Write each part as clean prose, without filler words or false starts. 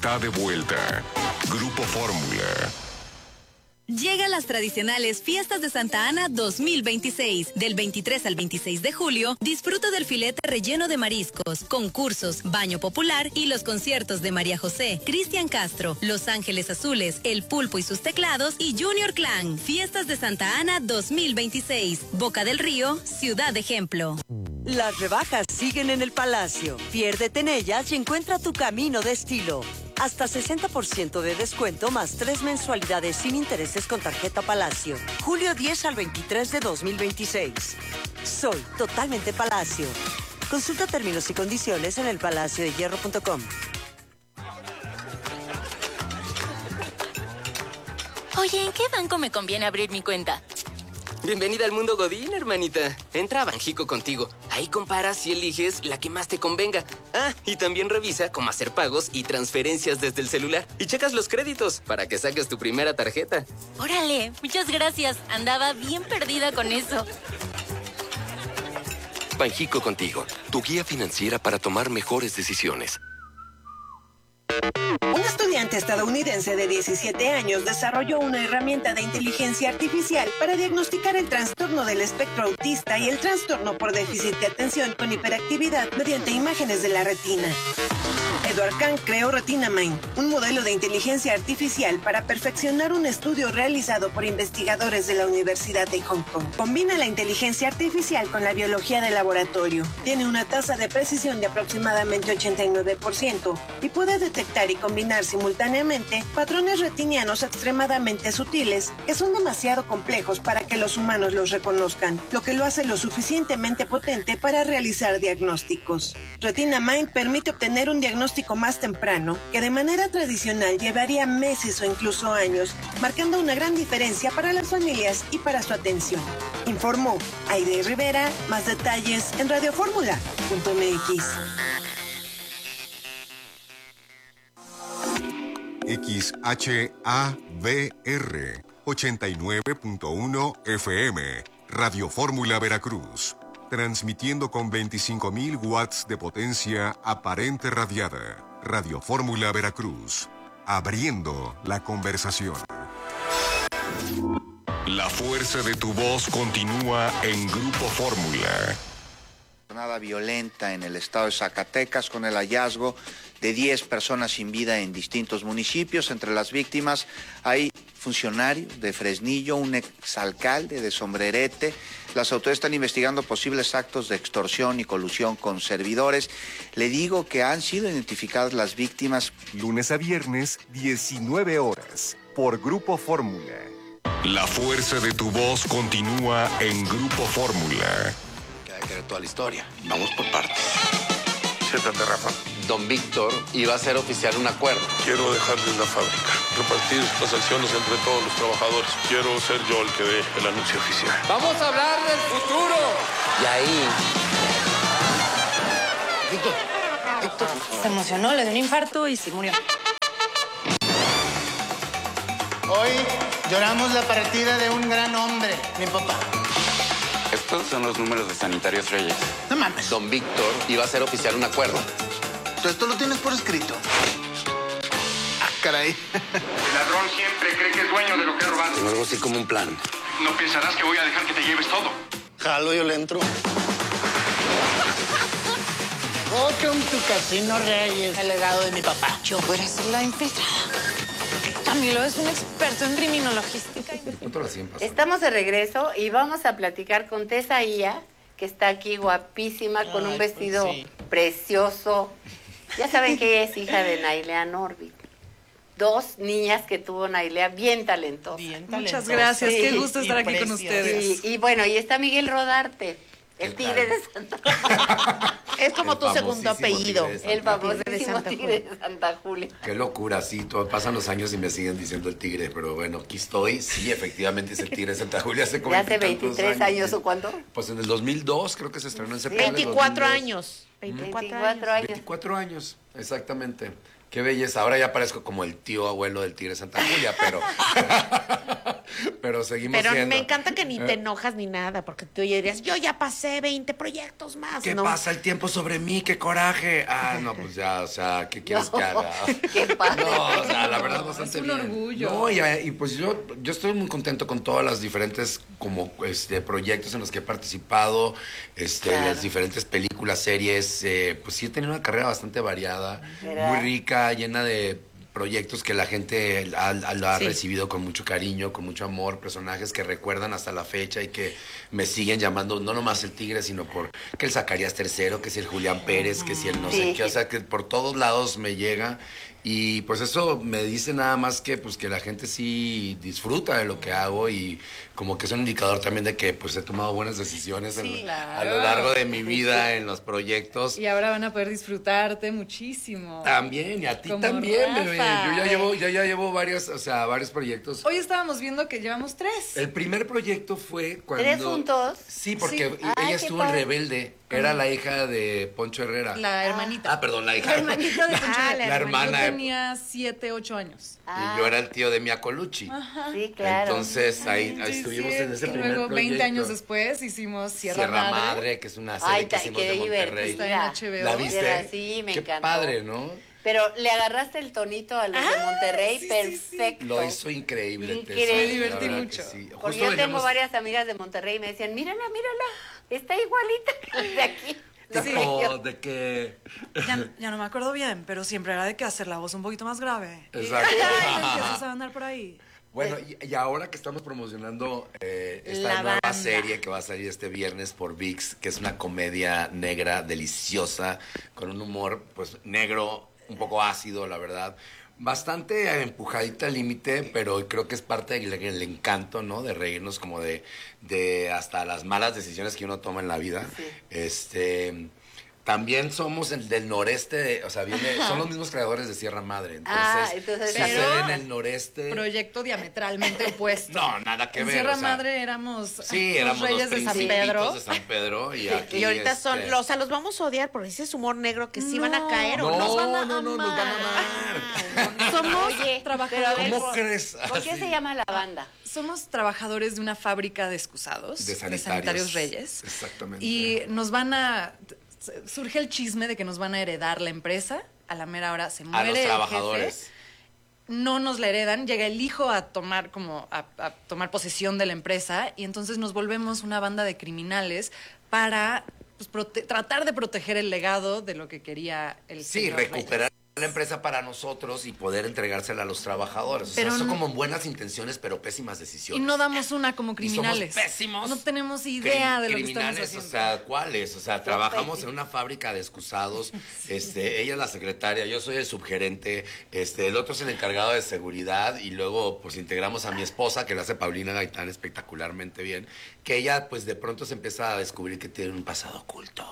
Está de vuelta. Grupo Fórmula. Llegan las tradicionales Fiestas de Santa Ana 2026. Del 23 al 26 de julio, disfruta del filete relleno de mariscos, concursos, baño popular y los conciertos de María José, Cristian Castro, Los Ángeles Azules, El Pulpo y sus teclados y Junior Clan. Fiestas de Santa Ana 2026. Boca del Río, Ciudad Ejemplo. Las rebajas siguen en el Palacio. Piérdete en ellas y encuentra tu camino de estilo. Hasta 60% de descuento más 3 mensualidades sin intereses con tarjeta Palacio. Julio 10 al 23 de 2026. Soy totalmente Palacio. Consulta términos y condiciones en elpalaciodehierro.com. Oye, ¿en qué banco me conviene abrir mi cuenta? Bienvenida al mundo Godín, hermanita. Entra a Banjico contigo. Ahí comparas y eliges la que más te convenga. Ah, y también revisa cómo hacer pagos y transferencias desde el celular. Y checas los créditos para que saques tu primera tarjeta. Órale, muchas gracias. Andaba bien perdida con eso. Banjico contigo, tu guía financiera para tomar mejores decisiones. Un estudiante estadounidense de 17 años desarrolló una herramienta de inteligencia artificial para diagnosticar el trastorno del espectro autista y el trastorno por déficit de atención con hiperactividad mediante imágenes de la retina. Edward Kang creó RetinaMind, un modelo de inteligencia artificial para perfeccionar un estudio realizado por investigadores de la Universidad de Hong Kong. Combina la inteligencia artificial con la biología de laboratorio. Tiene una tasa de precisión de aproximadamente 89% y puede detectar y combinar simultáneamente patrones retinianos extremadamente sutiles que son demasiado complejos para que los humanos los reconozcan, lo que lo hace lo suficientemente potente para realizar diagnósticos. RetinaMind permite obtener un diagnóstico más temprano que de manera tradicional llevaría meses o incluso años, marcando una gran diferencia para las familias y para su atención. Informó Aide Rivera. Más detalles en radioformula.mx. XHAVR 89.1 FM, Radio Fórmula Veracruz. Transmitiendo con 25.000 watts de potencia aparente radiada. Radio Fórmula Veracruz. Abriendo la conversación. La fuerza de tu voz continúa en Grupo Fórmula. Jornada violenta en el estado de Zacatecas con el hallazgo de 10 personas sin vida en distintos municipios. Entre las víctimas hay funcionarios de Fresnillo, un exalcalde de Sombrerete. Las autoridades están investigando posibles actos de extorsión y colusión con servidores. Le digo que han sido identificadas las víctimas. Lunes a viernes, 19 horas, por Grupo Fórmula. La fuerza de tu voz continúa en Grupo Fórmula. Hay que ver toda la historia. Vamos por partes. Siéntate, Rafa. Don Víctor iba a hacer oficial un acuerdo. Quiero dejarles la fábrica, repartir las acciones entre todos los trabajadores. Quiero ser yo el que dé el anuncio oficial. ¡Vamos a hablar del futuro! Y ahí... Víctor se emocionó, le dio un infarto y se murió. Hoy lloramos la partida de un gran hombre, mi papá. Estos son los números de Sanitarios Reyes. No mames. Don Víctor iba a hacer oficial un acuerdo. Esto lo tienes por escrito. Ah, caray. El ladrón siempre cree que es dueño de lo que ha robado. Tengo algo así como un plan. No pensarás que voy a dejar que te lleves todo. Jalo, yo le entro. Welcome to Casino Reyes. El legado de mi papá. Yo voy a ser la infiltrada. Camilo es un experto en criminologística. Estamos de regreso y vamos a platicar con Tessa Ia, que está aquí guapísima, con un vestido precioso. Ya saben que es hija de Nailea Norbit. 2 niñas que tuvo Nailea bien talentosas. Muchas gracias, qué gusto estar aquí con ustedes. Y bueno, y está Miguel Rodarte, el tigre de Santa Julia. Es como tu segundo apellido. El famosísimo tigre de Santa Julia. Qué locura, sí, pasan los años y me siguen diciendo el tigre, pero bueno, aquí estoy. Sí, efectivamente es el tigre de Santa Julia. Hace como hace 23 años ¿o cuánto? Pues en el 2002 creo que se estrenó en septiembre. 24 años. 24 años, exactamente. Qué belleza. Ahora ya parezco como el tío abuelo del tigre de Santa Julia, pero seguimos Pero siendo. me encanta que ni te enojas ni nada, porque tú ya dirías, yo ya pasé 20 proyectos más. ¿Qué ¿no? pasa el tiempo sobre mí? ¡Qué coraje! Ah, no, pues ya, o sea, ¿qué quieres que haga? Qué padre. No, o sea, la verdad bastante es un bien. orgullo. No, y pues yo estoy muy contento con todas las diferentes como proyectos en los que he participado, las diferentes películas, series, pues sí he tenido una carrera bastante variada, muy rica, llena de proyectos que la gente lo ha recibido con mucho cariño, con mucho amor, personajes que recuerdan hasta la fecha y que me siguen llamando, no nomás el Tigre, sino por que el Zacarías III, que si el Julián Pérez, que si el no sé qué, o sea, que por todos lados me llega. Y pues eso me dice nada más que pues que la gente sí disfruta de lo que hago y como que es un indicador también de que pues he tomado buenas decisiones a lo largo de mi vida en los proyectos. Y ahora van a poder disfrutarte muchísimo. También, y a ti Como también, Rafa. bebé. Yo ya llevo varios proyectos. Hoy estábamos viendo que llevamos 3. El primer proyecto fue cuando... ¿3 juntos? Sí, porque Sí. ella Ay, estuvo qué en padre. Rebelde. Era la hija de Poncho Herrera. La hermanita. Ah, perdón, la hija. La hermanita de Poncho. la hermana. Yo tenía 7, 8 años. Y yo era el tío de Mia Colucci. Sí, claro. Entonces ahí estuvimos en ese y primer luego, proyecto. 20 años después, hicimos Sierra Madre. Que es una serie que hicimos de Monterrey. Está en HBO. ¿La viste? Sí, me Qué encantó. padre, ¿no? Pero le agarraste el tonito a los de Monterrey, perfecto. Lo hizo increíble. Increíble. Me divertí mucho. Sí. Porque yo tengo varias amigas de Monterrey y me decían, mírala, está igualita que las de aquí. Tipo, de que... Ya no me acuerdo bien, pero siempre era de que hacer la voz un poquito más grave. Exacto. Y empiezas a andar por ahí. Bueno, y ahora que estamos promocionando esta La nueva banda. serie que va a salir este viernes por ViX, que es una comedia negra deliciosa, con un humor pues negro, un poco ácido, la verdad. Bastante empujadita al límite, pero creo que es parte del encanto, ¿no? De reírnos como de hasta las malas decisiones que uno toma en la vida. Sí. También somos del noreste, son los mismos creadores de Sierra Madre. Entonces sucede en el noreste. Proyecto diametralmente opuesto. No, nada que en ver. Sierra Madre éramos los reyes de San Pedro. De San Pedro y aquí Y ahorita los vamos a odiar porque ese es humor negro que sí van a caer o no. nos van a nos van a amar. Somos trabajadores. ¿Cómo crees? ¿Por qué se llama la banda? Somos trabajadores de una fábrica de excusados. De sanitarios Reyes. Exactamente. Y surge el chisme de que nos van a heredar la empresa. A la mera hora se muere a los el trabajadores. jefe. No nos la heredan, llega el hijo a tomar posesión de la empresa y entonces nos volvemos una banda de criminales para tratar de proteger el legado de lo que quería el señor recuperar Reyes. la empresa para nosotros y poder entregársela a los trabajadores. O sea, Pero son no- como buenas intenciones, pero pésimas Y decisiones. no damos una como Y criminales. somos pésimos. No tenemos idea de lo que estamos Criminales, haciendo. o sea, ¿cuáles? O sea, trabajamos en una fábrica de excusados. Ella es la secretaria, yo soy el subgerente, el otro es el encargado de seguridad y luego pues integramos a mi esposa, que la hace Paulina Gaitán espectacularmente bien, que ella pues de pronto se empieza a descubrir que tiene un pasado oculto.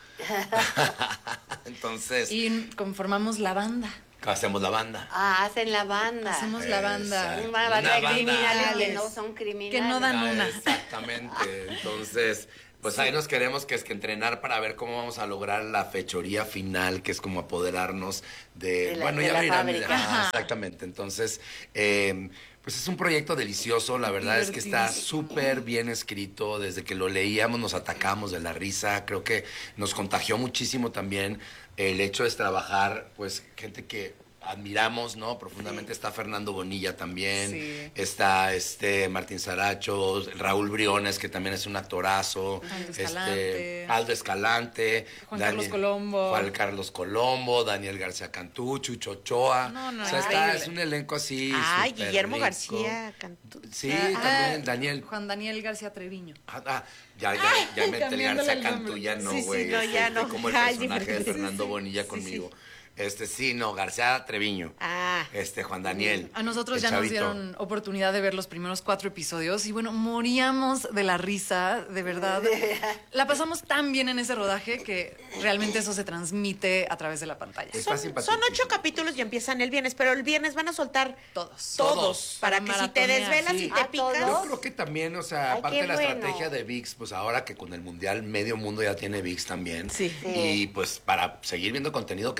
Entonces, Y conformamos la banda. hacemos la banda. Hacen la banda. Hacemos la banda. Exacto. Una banda Una de banda. criminales que no son criminales. Que no dan una. Exactamente. Entonces, pues ahí nos queremos que entrenar para ver cómo vamos a lograr la fechoría final, que es como apoderarnos de la verán, fábrica. ajá, exactamente. Entonces, pues es un proyecto delicioso, la verdad es que está súper bien escrito, desde que lo leíamos nos atacamos de la risa, creo que nos contagió muchísimo también el hecho de trabajar, pues gente que admiramos, ¿no? Profundamente. Está Fernando Bonilla también, Sí. está Martín Saracho, Raúl Briones, que también es un actorazo, Aldo Escalante, Juan Carlos Colombo. Juan Carlos Colombo, Daniel García Cantú, Chucho Ochoa. No, o sea, increíble. es un elenco así. Ay, súper Guillermo rico. García Cantú. Sí, también Daniel. Juan Daniel García Treviño. Ya me enteré, cambiándole García el Cantú, nombre. ya no, Sí, sí, güey. no, ya no. Como el Ay, personaje de diferente. Fernando Sí, sí. Bonilla Sí, conmigo. García Treviño. Juan Daniel. A nosotros el ya nos chavito. dieron oportunidad de ver los primeros 4 episodios y bueno, moríamos de la risa, de verdad. La pasamos tan bien en ese rodaje que realmente eso se transmite a través de la pantalla. Son 8 capítulos y empiezan el viernes, pero el viernes van a soltar Todos. para que si te desvelas y te picas. Yo creo que también, o sea, Ay, aparte qué de la bueno. estrategia de ViX, pues ahora que con el Mundial medio mundo ya tiene ViX también. Sí. Y pues para seguir viendo contenido que vale la pena.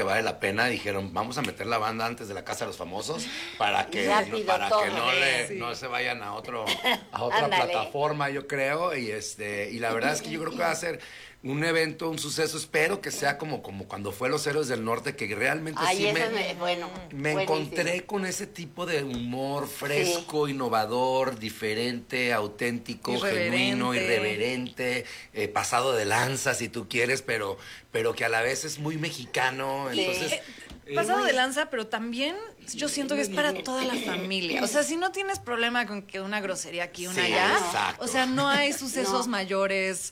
pena, dijeron, vamos a meter la banda antes de la Casa de los Famosos para que no se vayan a otra plataforma, yo creo. Y la verdad es que yo creo que va a ser un evento, un suceso. Espero que sea como cuando fue Los Héroes del Norte, que realmente me encontré con ese tipo de humor fresco, innovador, diferente, auténtico, genuino, irreverente, pasado de lanza si tú quieres, pero que a la vez es muy mexicano. Entonces pasado de lanza, pero también yo siento que es para toda la familia. O sea, si no tienes problema con que una grosería aquí, una allá, exacto. O sea, no hay sucesos mayores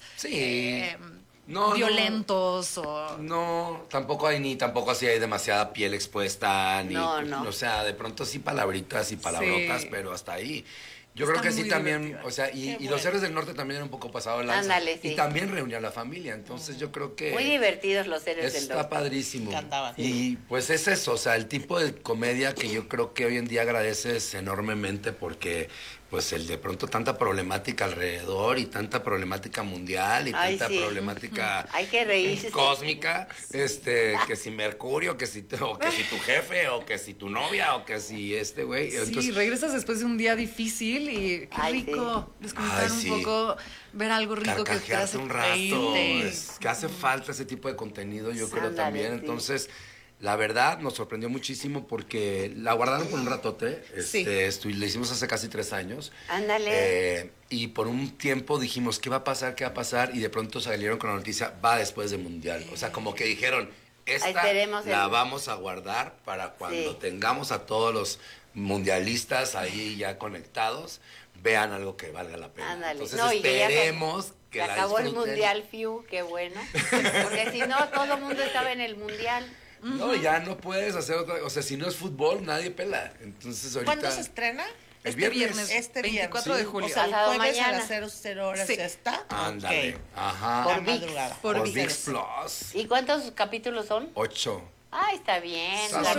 violentos o... No, tampoco así hay demasiada piel expuesta, ni... O sea, de pronto sí palabritas y palabrotas, pero hasta ahí. Yo creo que sí también, divertido. O sea, y Los Héroes del Norte también era un poco pasado de lanza. Ándale, sí. Y también reunía a la familia, entonces yo creo que... Muy divertidos Los Héroes del Norte. Está padrísimo. Cantaban. Y pues es eso, o sea, el tipo de comedia que yo creo que hoy en día agradeces enormemente porque... pues el de pronto tanta problemática alrededor y tanta problemática mundial y tanta problemática hay que reírse cósmica, que si Mercurio, que si tu jefe, o que si tu novia, o que si güey. Sí, entonces, regresas después de un día difícil y qué rico desconectar un poco, ver algo rico que te hace un rato, que hace falta ese tipo de contenido, yo creo también, entonces... La verdad, nos sorprendió muchísimo porque la guardaron por un ratote. Le hicimos hace casi 3 años. Ándale. Y por un tiempo dijimos, ¿qué va a pasar? ¿Qué va a pasar? Y de pronto salieron con la noticia, va después del Mundial. O sea, como que dijeron, esta vamos a guardar para cuando tengamos a todos los mundialistas ahí ya conectados, vean algo que valga la pena. Ándale. Entonces esperemos que la acabó disfruten. el Mundial, Fiu, qué bueno. Porque si no, todo el mundo estaba en el Mundial. No, ya no puedes hacer otra, o sea, si no es fútbol, nadie pela. Entonces ahorita... ¿Cuándo se estrena? El viernes. Este 24 de julio. O sea, el jueves mañana. a las 00 horas ya está. Ándale. Ajá. Por VIX. Por VIX Plus. ¿Y cuántos capítulos son? 8. Ay, está bien.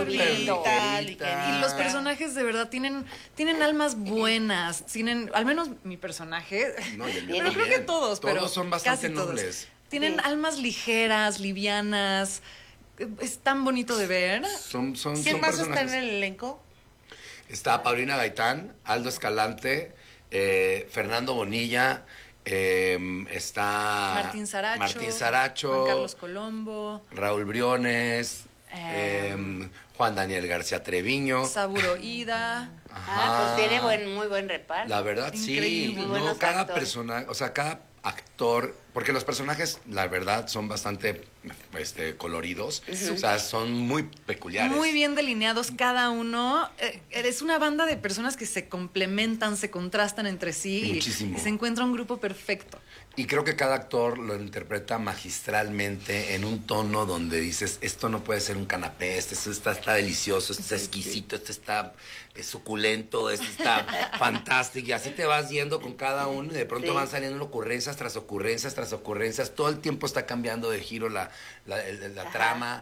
Y los personajes de verdad tienen almas buenas. Al menos mi personaje. No, pero creo que todos son bastante casi todos. nobles. Tienen almas ligeras, livianas. Es tan bonito de ver. ¿Quién más está en el elenco? Está Paulina Gaitán, Aldo Escalante, Fernando Bonilla, está Martín Saracho, Juan Carlos Colombo, Raúl Briones, Juan Daniel García Treviño, Saburo Ida. Pues tiene muy buen reparto. La verdad, increíble. Sí. No, cada persona, o sea, cada actor, porque los personajes, la verdad, son bastante coloridos, o sea, son muy peculiares. Muy bien delineados cada uno. Es una banda de personas que se complementan, se contrastan entre sí. Muchísimo. Y se encuentra un grupo perfecto. Y creo que cada actor lo interpreta magistralmente en un tono donde dices, esto no puede ser un canapé, esto está delicioso, esto está exquisito, esto está suculento, esto está fantástico. Y así te vas yendo con cada uno y de pronto van saliendo ocurrencias tras ocurrencias tras ocurrencias. Todo el tiempo está cambiando de giro la trama.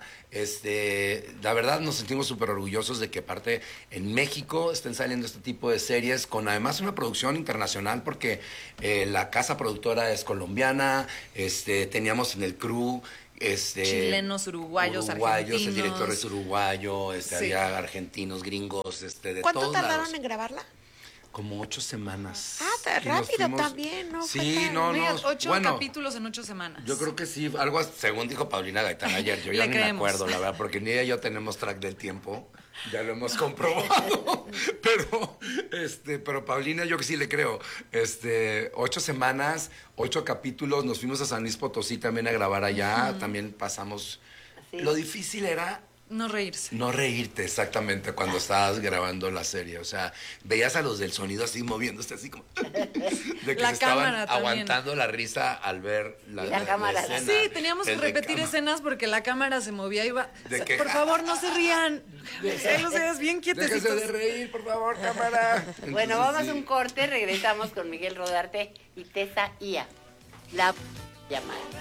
La verdad nos sentimos súper orgullosos de que aparte en México estén saliendo este tipo de series con además una producción internacional porque la casa productora es colombiana, teníamos en el crew chilenos, uruguayos, argentinos. El director es uruguayo, había argentinos, gringos, de todos lados. ¿Cuánto tardaron en grabarla? Como 8 semanas. Rápido también, ¿no? Sí, no. 8 capítulos en 8 semanas. Yo creo que sí, algo según dijo Paulina Gaitán ayer. Yo ya ni me acuerdo, la verdad, porque ni ella y yo tenemos track del tiempo. Ya lo hemos comprobado. pero Paulina, yo que sí le creo. 8 semanas, 8 capítulos. Nos fuimos a San Luis Potosí también a grabar allá. También pasamos. Sí. Lo difícil era. No reírse. No reírte, exactamente, cuando estabas grabando la serie. O sea, veías a los del sonido así moviéndose, así como... de que se estaban aguantando la risa al ver la cámara. escena. Sí, teníamos que repetir escenas porque la cámara se movía y iba... Por favor, no se rían. Los veas bien quietecitos. Déjense de reír, por favor, cámara. Bueno, vamos a un corte, regresamos con Miguel Rodarte y Tessa Ia. La llamada.